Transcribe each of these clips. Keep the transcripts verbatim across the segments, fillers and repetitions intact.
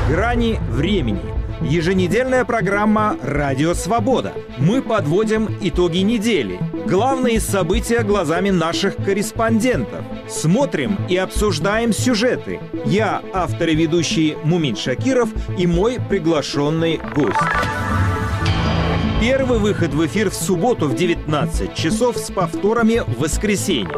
Грани времени. Еженедельная программа «Радио Свобода». Мы подводим итоги недели. Главные события глазами наших корреспондентов. Смотрим и обсуждаем сюжеты. Я, автор и ведущий Мумин Шакиров, и мой приглашенный гость. Первый выход в эфир в субботу в девятнадцать часов с повторами в воскресенье.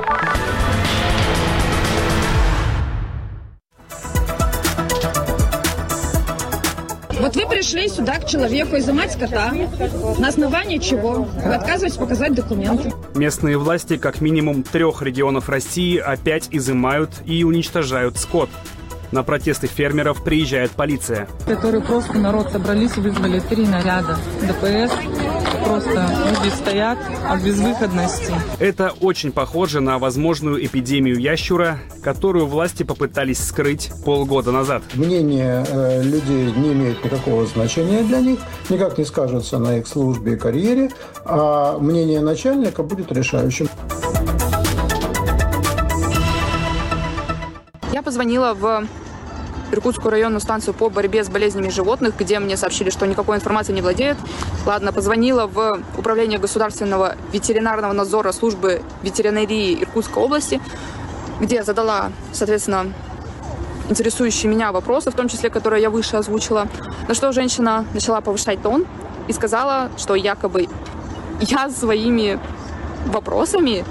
Вот вы пришли сюда к человеку изымать кота. На основании чего? Вы отказываетесь показать документы. Местные власти как минимум трех регионов России опять изымают и уничтожают скот. На протесты фермеров приезжает полиция. Которые просто народ собрались и вызвали три наряда ДПС. Просто люди стоят от безвыходности. Это очень похоже на возможную эпидемию ящура, которую власти попытались скрыть полгода назад. Мнение э, людей не имеет никакого значения для них, никак не скажется на их службе и карьере, а мнение начальника будет решающим. Я позвонила в Иркутскую районную станцию по борьбе с болезнями животных, где мне сообщили, что никакой информацией не владеют. Ладно, позвонила в Управление государственного ветеринарного надзора службы ветеринарии Иркутской области, где задала, соответственно, интересующие меня вопросы, в том числе, которые я выше озвучила. На что женщина начала повышать тон и сказала, что якобы я своими вопросами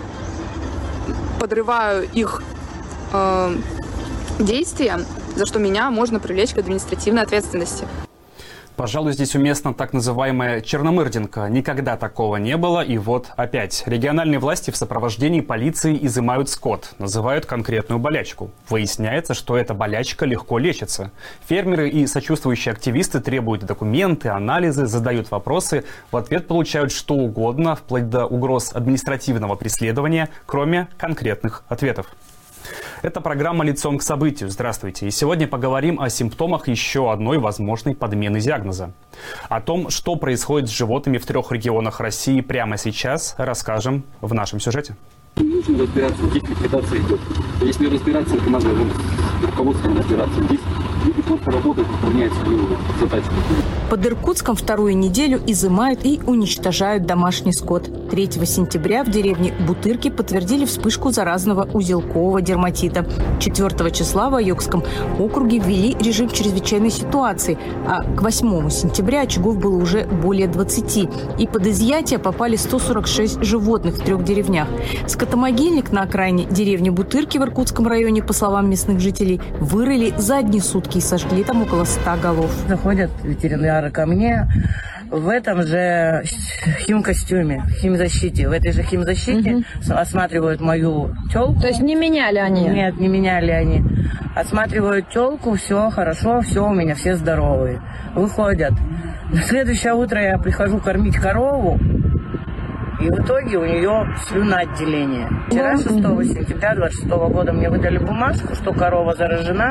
подрываю их э, действия, за что меня можно привлечь к административной ответственности. Пожалуй, здесь уместна так называемая черномырдинка. Никогда такого не было, и вот опять. Региональные власти в сопровождении полиции изымают скот, называют конкретную болячку. Выясняется, что эта болячка легко лечится. Фермеры и сочувствующие активисты требуют документы, анализы, задают вопросы. В ответ получают что угодно, вплоть до угроз административного преследования, кроме конкретных ответов. Это программа «Лицом к событию». Здравствуйте. И сегодня поговорим о симптомах еще одной возможной подмены диагноза. О том, что происходит с животными в трех регионах России прямо сейчас, расскажем в нашем сюжете. Не нужно разбираться, здесь ликвидация идет. Если разбираться, это надо руководством разбираться. Здесь люди просто работают, выполняют свою задачу. Под Иркутском вторую неделю изымают и уничтожают домашний скот. третьего сентября в деревне Бутырки подтвердили вспышку заразного узелкового дерматита. четвёртого числа в Айокском округе ввели режим чрезвычайной ситуации, а к восьмому сентября очагов было уже более двадцати. И под изъятие попали сто сорок шесть животных в трех деревнях. Скотомогильник на окраине деревни Бутырки в Иркутском районе, по словам местных жителей, вырыли за одни сутки и сожгли там около ста голов. Заходят ветеринары ко мне в этом же химкостюме, химзащите. В этой же химзащите угу. осматривают мою телку. То есть не меняли они? Нет, не меняли они. Осматривают телку, все хорошо, все у меня, все здоровые. Выходят. На следующее утро я прихожу кормить корову, и в итоге у нее слюноотделение. Вчера, шестого сентября двадцать шестого года, мне выдали бумажку, что корова заражена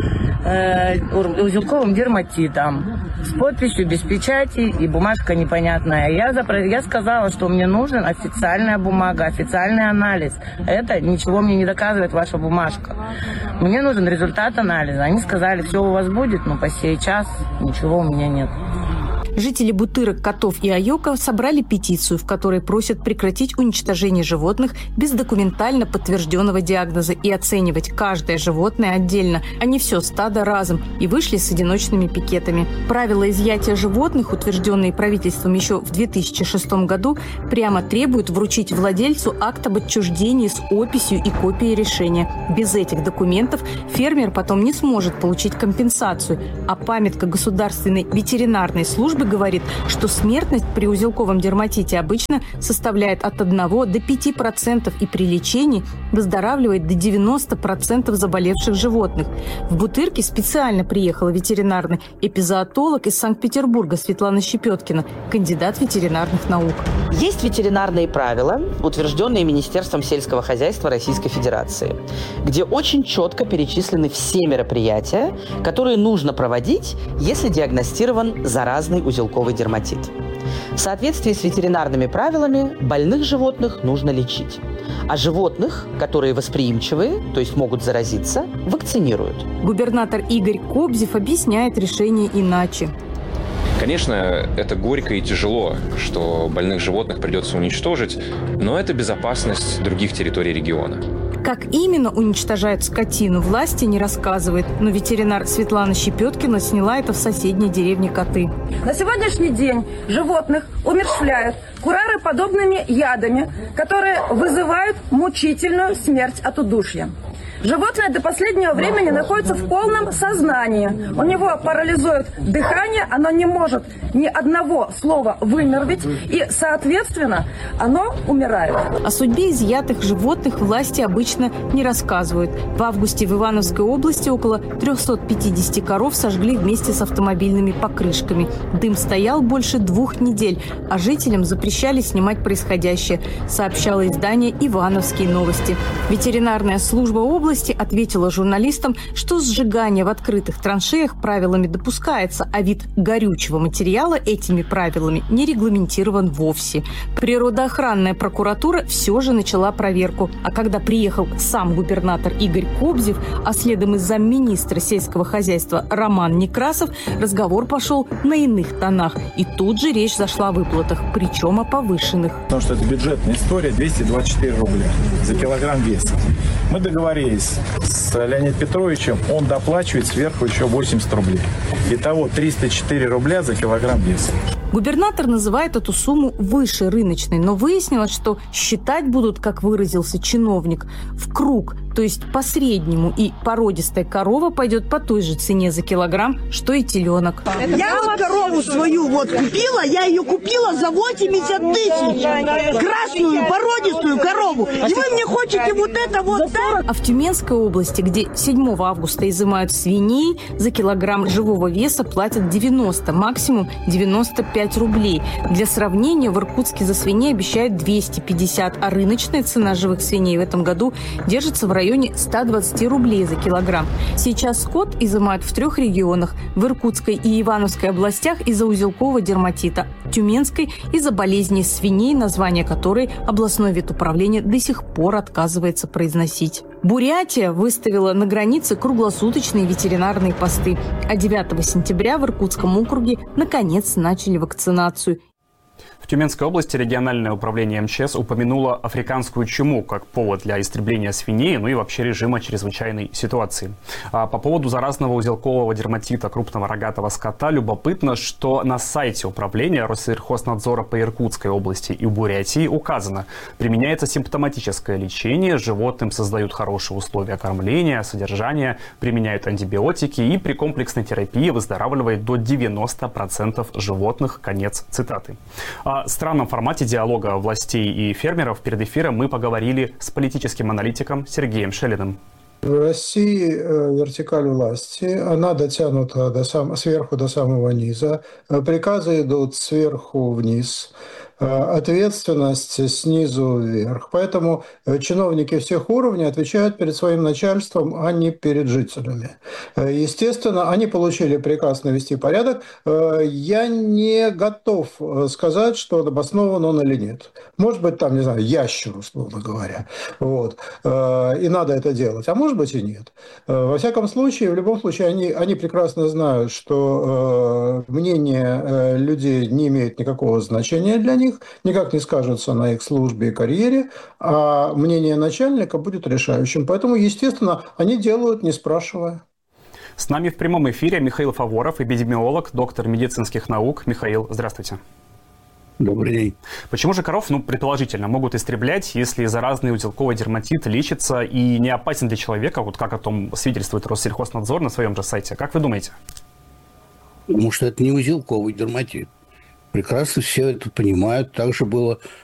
э, узелковым дерматитом. С подписью без печати, и бумажка непонятная. Я, запро... я сказала, что мне нужен официальная бумага, официальный анализ. Это ничего мне не доказывает ваша бумажка. Мне нужен результат анализа. Они сказали, все у вас будет, но по сей час ничего у меня нет. Жители Бутырок, Котов и Айока собрали петицию, в которой просят прекратить уничтожение животных без документально подтвержденного диагноза и оценивать каждое животное отдельно, а не все стадо разом, и вышли с одиночными пикетами. Правила изъятия животных, утвержденные правительством еще в две тысячи шестом году, прямо требуют вручить владельцу акт об отчуждении с описью и копией решения. Без этих документов фермер потом не сможет получить компенсацию, а памятка Государственной ветеринарной службы говорит, что смертность при узелковом дерматите обычно составляет от одного до пяти процентов и при лечении выздоравливает до девяноста процентов заболевших животных. В Бутырки специально приехала ветеринарный эпизоотолог из Санкт-Петербурга Светлана Щепеткина, кандидат ветеринарных наук. Есть ветеринарные правила, утвержденные Министерством сельского хозяйства Российской Федерации, где очень четко перечислены все мероприятия, которые нужно проводить, если диагностирован заразный узелковый дерматит. В соответствии с ветеринарными правилами больных животных нужно лечить, а животных, которые восприимчивые, то есть могут заразиться, вакцинируют. Губернатор Игорь Кобзев объясняет решение иначе. Конечно, это горько и тяжело, что больных животных придется уничтожить, но это безопасность других территорий региона. Как именно уничтожают скотину, власти не рассказывает, но ветеринар Светлана Щепеткина сняла это в соседней деревне коты. На сегодняшний день животных умерщвляют курароподобными ядами, которые вызывают мучительную смерть от удушья. Животное до последнего времени находится в полном сознании. У него парализует дыхание, оно не может ни одного слова вымервить, и, соответственно, оно умирает. О судьбе изъятых животных власти обычно не рассказывают. В августе в Ивановской области около трёхсот пятидесяти коров сожгли вместе с автомобильными покрышками. Дым стоял больше двух недель, а жителям запрещали снимать происходящее, сообщало издание «Ивановские новости». Ветеринарная служба области ответила журналистам, что сжигание в открытых траншеях правилами допускается, а вид горючего материала этими правилами не регламентирован вовсе. Природоохранная прокуратура все же начала проверку. А когда приехал сам губернатор Игорь Кобзев, а следом и замминистра сельского хозяйства Роман Некрасов, разговор пошел на иных тонах. И тут же речь зашла о выплатах, причем о повышенных. Потому что это бюджетная история, двести двадцать четыре рубля за килограмм веса. Мы договорились с Леонидом Петровичем, он доплачивает сверху еще восемьдесят рублей. Итого триста четыре рубля за килограмм веса. Губернатор называет эту сумму выше рыночной, но выяснилось, что считать будут, как выразился чиновник, в круг, то есть по среднему, и породистая корова пойдет по той же цене за килограмм, что и теленок. Я вот корову свою вот купила, я ее купила за восемьдесят тысяч. Красную породистую корову. И вы мне хотите вот это вот так? А в Тюменской области, где седьмого августа изымают свиней, за килограмм живого веса платят девяносто, максимум девяносто пять рублей. Для сравнения, в Иркутске за свиней обещают двести пятьдесят, а рыночная цена живых свиней в этом году держится в районе ста двадцати рублей за килограмм. Сейчас скот изымают в трех регионах: в Иркутской и Ивановской областях из-за узелкового дерматита, Тюменской из-за болезни свиней, название которой областное ветуправление до сих пор отказывается произносить. Бурятия выставила на границе круглосуточные ветеринарные посты, а девятого сентября в Иркутском округе наконец начали вакцинацию. В Тюменской области региональное управление эм че эс упомянуло африканскую чуму как повод для истребления свиней, ну и вообще режима чрезвычайной ситуации. А по поводу заразного узелкового дерматита крупного рогатого скота любопытно, что на сайте управления Россельхознадзора по Иркутской области и Бурятии указано: применяется симптоматическое лечение, животным создают хорошие условия кормления, содержания, применяют антибиотики, и при комплексной терапии выздоравливает до девяноста процентов животных. Конец цитаты. О странном формате диалога властей и фермеров перед эфиром мы поговорили с политическим аналитиком Сергеем Шелиным. В России вертикаль власти, она дотянута до сам, сверху до самого низа. Приказы идут сверху вниз. Ответственность снизу вверх. Поэтому чиновники всех уровней отвечают перед своим начальством, а не перед жителями. Естественно, они получили приказ навести порядок. Я не готов сказать, что обоснован он или нет. Может быть, там, не знаю, ящер, условно говоря. Вот. И надо это делать. А может быть и нет. Во всяком случае, в любом случае, они, они прекрасно знают, что мнение людей не имеет никакого значения для них, никак не скажется на их службе и карьере, а мнение начальника будет решающим. Поэтому, естественно, они делают, не спрашивая. С нами в прямом эфире Михаил Фаворов, эпидемиолог, доктор медицинских наук. Михаил, здравствуйте. Добрый день. Почему же коров, ну, предположительно, могут истреблять, если заразный узелковый дерматит лечится и не опасен для человека, вот как о том свидетельствует Россельхознадзор на своем же сайте? Как вы думаете? Потому что это не узелковый дерматит. Прекрасно все это понимают. Так же было